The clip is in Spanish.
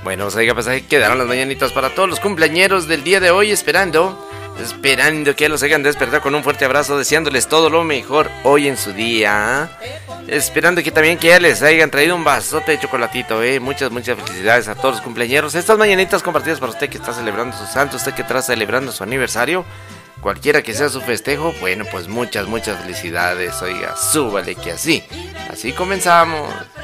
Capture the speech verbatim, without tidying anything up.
Bueno, pues oiga, pues ahí quedaron las mañanitas para todos los cumpleañeros del día de hoy, esperando, esperando que los hayan despertado con un fuerte abrazo, deseándoles todo lo mejor hoy en su día. Esperando que también que ya les hayan traído un vasote de chocolatito, eh. Muchas, muchas felicidades a todos los cumpleañeros. Estas mañanitas compartidas para usted que está celebrando su santo, usted que está celebrando su aniversario, cualquiera que sea su festejo, bueno, pues muchas, muchas felicidades, oiga, súbale que así, así comenzamos.